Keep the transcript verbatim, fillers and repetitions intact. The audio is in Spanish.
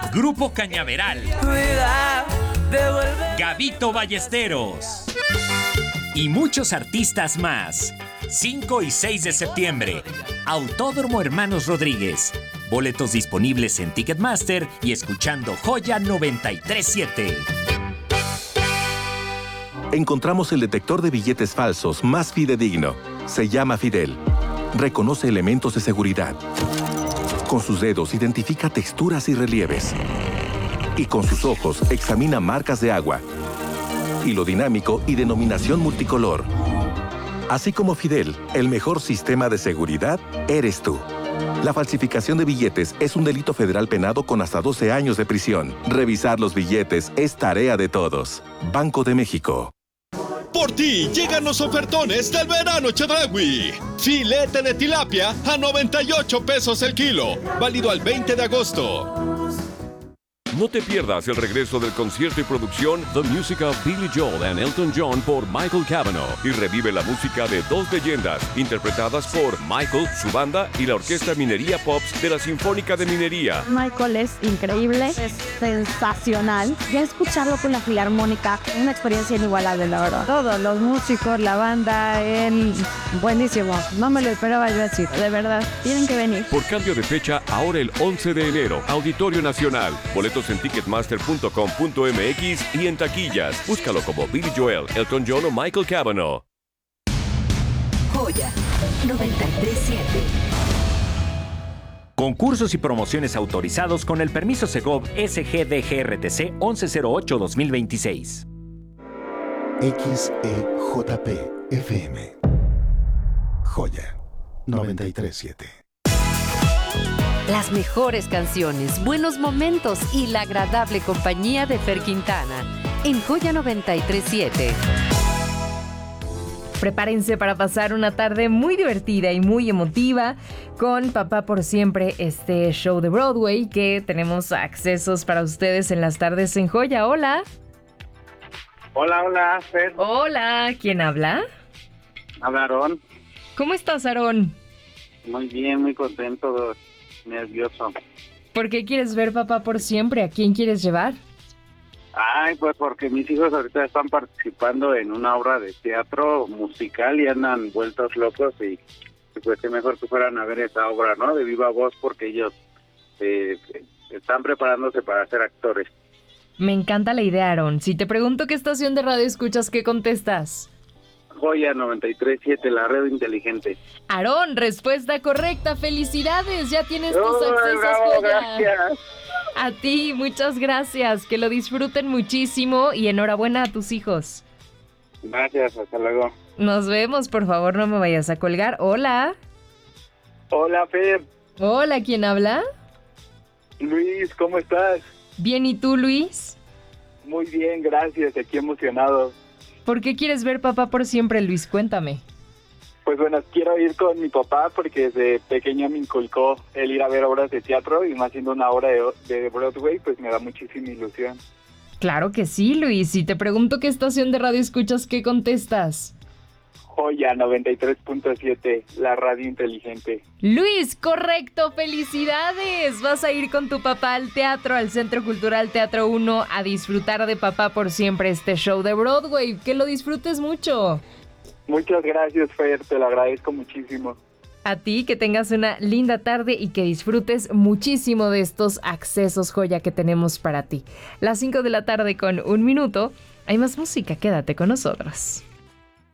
Grupo Cañaveral, Gabito Ballesteros y muchos artistas más. cinco y seis de septiembre, Autódromo Hermanos Rodríguez. Boletos disponibles en Ticketmaster y escuchando Joya noventa y tres siete. Encontramos el detector de billetes falsos más fidedigno. Se llama Fidel. Reconoce elementos de seguridad. Con sus dedos identifica texturas y relieves. Y con sus ojos examina marcas de agua. Hilo dinámico y denominación multicolor. Así como Fidel, el mejor sistema de seguridad eres tú. La falsificación de billetes es un delito federal penado con hasta doce años de prisión. Revisar los billetes es tarea de todos. Banco de México. Por ti llegan los ofertones del verano Chedraui. Filete de tilapia a noventa y ocho pesos el kilo. Válido al veinte de agosto. No te pierdas el regreso del concierto y producción The Music of Billy Joel and Elton John por Michael Cavanaugh y revive la música de dos leyendas interpretadas por Michael, su banda y la Orquesta Minería Pops de la Sinfónica de Minería. Michael es increíble, es sensacional. Ya escucharlo con la Filarmónica, una experiencia inigualable, la verdad. Todos los músicos, la banda, él, buenísimo. No me lo esperaba yo decir, de verdad. Tienen que venir. Por cambio de fecha, ahora el once de enero, Auditorio Nacional. Boletos en ticketmaster punto com punto m x y en taquillas. Búscalo como Billy Joel, Elton John o Michael Cavanaugh. Joya noventa y tres siete. Concursos y promociones autorizados con el permiso Segov S G D G R T C once cero ocho dos mil veintiséis. X E J P F M. Joya noventa y tres siete. Las mejores canciones, buenos momentos y la agradable compañía de Fer Quintana en Joya noventa y tres siete. Prepárense para pasar una tarde muy divertida y muy emotiva con Papá por Siempre, este show de Broadway que tenemos accesos para ustedes en las tardes en Joya. Hola. Hola, hola, Fer. Hola, ¿quién habla? Habla Aarón. ¿Cómo estás, Aarón? Muy bien, muy contento, nervioso. ¿Por qué quieres ver Papá por Siempre? ¿A quién quieres llevar? Ay, pues porque mis hijos ahorita están participando en una obra de teatro musical y andan vueltos locos y pues qué mejor que fueran a ver esa obra, ¿no? De viva voz, porque ellos eh, están preparándose para ser actores. Me encanta la idea, Aarón. Si te pregunto qué estación de radio escuchas, ¿qué contestas? Joya noventa y tres siete, la red inteligente. Aarón, respuesta correcta. ¡Felicidades! Ya tienes tus ¡Oh, accesos, bravo, Joya. Gracias. A ti, muchas gracias. Que lo disfruten muchísimo y enhorabuena a tus hijos. Gracias, hasta luego. Nos vemos, por favor, no me vayas a colgar. Hola. Hola, Fer. Hola, ¿quién habla? Luis, ¿cómo estás? Bien, ¿y tú, Luis? Muy bien, gracias, aquí emocionado. ¿Por qué quieres ver Papá por Siempre, Luis? Cuéntame. Pues bueno, quiero ir con mi papá porque desde pequeño me inculcó el ir a ver obras de teatro y más siendo una obra de, de Broadway, pues me da muchísima ilusión. Claro que sí, Luis. Si te pregunto qué estación de radio escuchas, ¿qué contestas? Joya noventa y tres punto siete, la radio inteligente. Luis, correcto, felicidades. Vas a ir con tu papá al teatro, al Centro Cultural Teatro uno, a disfrutar de Papá por Siempre, este show de Broadway. Que lo disfrutes mucho. Muchas gracias, Fer, te lo agradezco muchísimo. A ti, que tengas una linda tarde y que disfrutes muchísimo de estos accesos Joya que tenemos para ti. Las cinco de la tarde con un minuto. Hay más música, quédate con nosotros.